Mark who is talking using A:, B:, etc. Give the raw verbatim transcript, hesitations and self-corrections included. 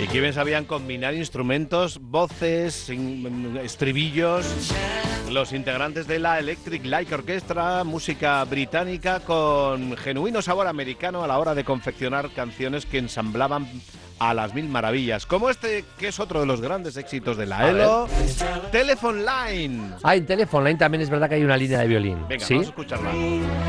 A: qué bien sabían combinar instrumentos, voces, estribillos. Los integrantes de la Electric Light Orchestra, música británica con genuino sabor americano a la hora de confeccionar canciones que ensamblaban a las mil maravillas. Como este, que es otro de los grandes éxitos de la ELO, Telephone Line.
B: Ah, en Telephone Line también es verdad que hay una línea de violín.
A: Venga,
B: ¿sí?
A: vamos a escucharla.